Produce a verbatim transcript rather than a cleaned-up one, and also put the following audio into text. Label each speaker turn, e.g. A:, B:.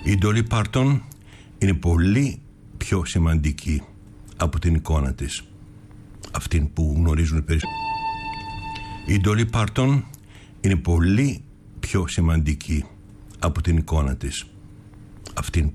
A: Η Ντόλι Πάρτον είναι πολύ πιο σημαντική από την εικόνα της, αυτήν που γνωρίζουν οι περισσότεροι. Η Ντόλι Πάρτον είναι πολύ πιο σημαντική από την εικόνα της, αυτήν